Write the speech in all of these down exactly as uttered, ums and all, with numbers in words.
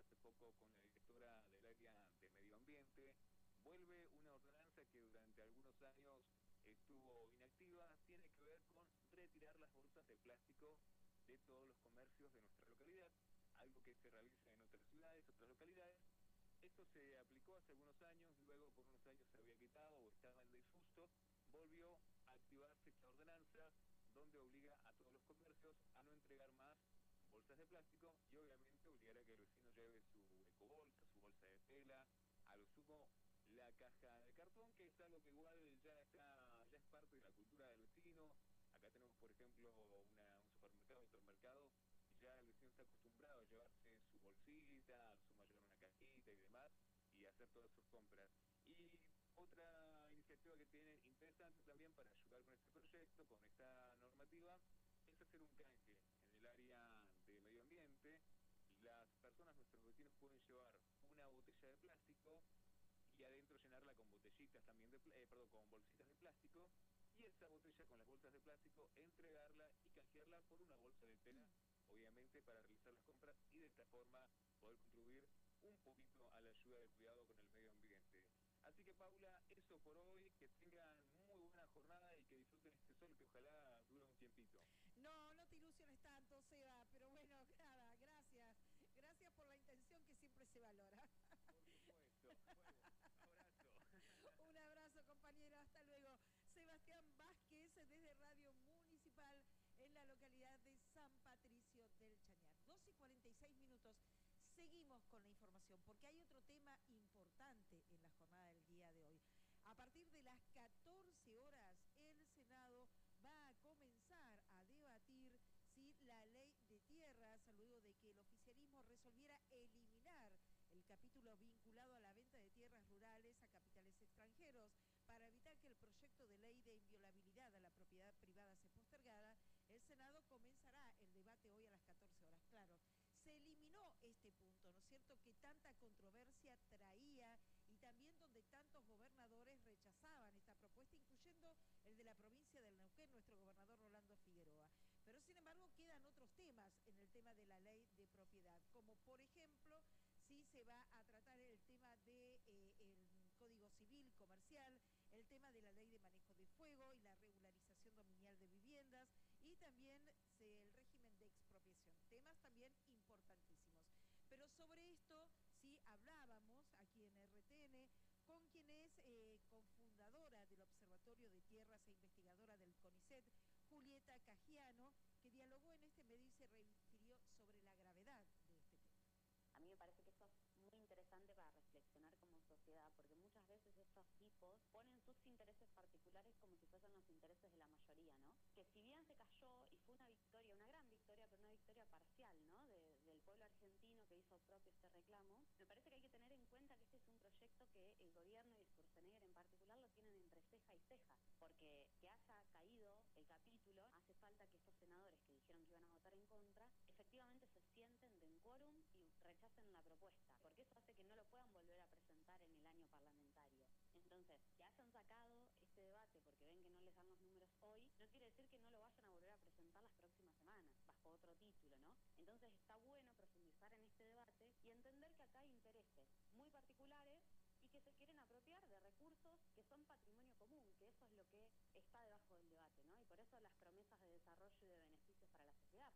hace poco con la directora del área de medio ambiente. Vuelve una ordenanza que durante algunos años estuvo inactiva, tiene que ver con retirar las bolsas de plástico de todos los comercios de nuestra localidad, algo que se realiza en otras ciudades, otras localidades. Esto se aplicó hace algunos años, luego por unos años se había quitado o estaba en desuso, volvió a activarse esta ordenanza donde obliga a todos los comercios a no entregar más bolsas de plástico y obviamente obligar a que el vecino lleve su ecobolsa, su bolsa de tela, a lo sumo la caja de cartón, que es algo que igual ya está, ya es parte de la cultura del vecino. Acá tenemos, por ejemplo, una, un supermercado, un supermercado, y ya el vecino está acostumbrado a llevarse su bolsita, suma llevar una cajita y demás, y hacer todas sus compras. Y otra iniciativa que tiene interesante también para ayudar con este proyecto, con esta normativa, es hacer un canje en el área de medio ambiente. Las personas, nuestros vecinos, pueden llevar una botella de plástico y adentro llenarla con botellitas también de, eh, perdón, con bolsitas de plástico, y esa botella con las bolsas de plástico entregarla y canjearla por una bolsa de tela, obviamente para realizar las compras y de esta forma poder contribuir un poquito a la ayuda del cuidado con el medio ambiente. Así que Paula, eso por hoy, que tengan muy buena jornada y que disfruten este sol que ojalá dure un tiempito. No, no te ilusiones tanto, Seba, pero bueno, nada, gracias. Gracias por la intención que siempre se valora. Por supuesto. Bueno, un abrazo. Un abrazo, compañero, hasta luego. Sebastián Vázquez, desde Radio Municipal, en la localidad de San Patricio del Chañar. doce y cuarenta y seis minutos. Seguimos con la información, porque hay otro tema importante en la jornada del día de hoy. A partir de las catorce horas, el Senado va a comenzar a debatir si la ley de tierras, luego de que el oficialismo resolviera eliminar el capítulo vinculado a la venta de tierras rurales a capitales extranjeros, para evitar que el proyecto de ley de inviolabilidad a la propiedad privada se postergara, el Senado comenzará el debate hoy a las catorce horas. Claro, se eliminó este punto, ¿no es cierto?, que tanta controversia traía y también donde tantos gobernadores rechazaban esta propuesta, incluyendo el de la provincia del Neuquén, nuestro gobernador Rolando Figueroa. Pero sin embargo quedan otros temas en el tema de la ley de propiedad, como por ejemplo si se va a tratar el tema del de, eh, Código Civil Comercial, el tema de la ley de manejo de fuego y la regularización dominial de viviendas, y también se, el régimen de expropiación, temas también importantísimos. Pero sobre esto sí hablábamos aquí en R T N con quien es eh, cofundadora del Observatorio de Tierras e investigadora del CONICET, Julieta Cagiano, que dialogó en este medio y se refirió sobre la gravedad de este tema. A mí me parece que esto es muy interesante para reflexionar como sociedad, porque muchas veces estos tipos ponen sus intereses particulares como si fuesen los intereses de la mayoría, ¿no? Que si bien se cayó y fue una victoria, una gran victoria, pero una victoria parcial, ¿no?, de, del pueblo argentino que hizo propio este reclamo, me parece que hay que tener en cuenta que este es un proyecto que el gobierno y Sturzenegger en particular lo tienen entre ceja y ceja, porque que haya caído el capítulo, hace falta que estos senadores que dijeron que iban a votar en contra, efectivamente se sienten de quórum y rechacen la propuesta, porque eso hace que no lo puedan volver a presentar en el año parlamentario. Entonces, que hayan sacado este debate porque ven que no les dan los números hoy, no quiere decir que no lo vayan a volver a presentar las próximas semanas, bajo otro título, ¿no? Entonces está bueno profundizar en este debate y entender que acá hay intereses muy particulares y que se quieren apropiar de recursos que son patrimonio común, que eso es lo que está debajo del debate, ¿no? Y por eso las promesas de desarrollo y de beneficios para la sociedad.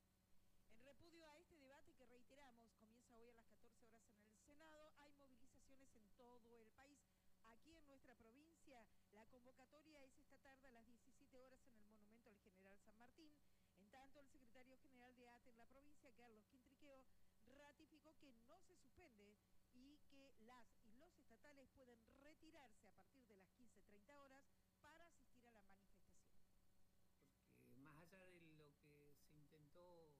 En repudio a este debate que reiteramos comienza hoy a las catorce horas en el Senado, hay movilizaciones en todo el país. Aquí en nuestra provincia, la convocatoria es esta tarde a las diecisiete horas en el Monumento al General San Martín. En tanto, el secretario general de A T E en la provincia, Carlos Quintriqueo, ratificó que no se suspende y que las y los estatales pueden retirarse a partir de las quince treinta horas para asistir a la manifestación. Porque más allá de lo que se intentó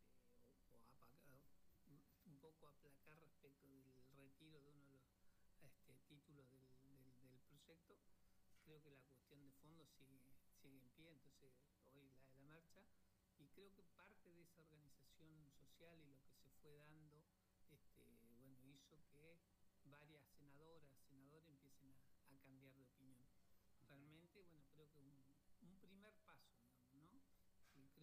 o apagar, un poco aplacar respecto del retiro de uno de los este, títulos del, del, del proyecto, creo que la cuestión de fondo sigue, sigue en pie, entonces hoy la de la marcha, y creo que parte de esa organización social y lo que se fue dando, este, bueno, hizo que varias senadoras, senadores empiecen a, a cambiar de opinión. Realmente, bueno, creo que un, un primer paso,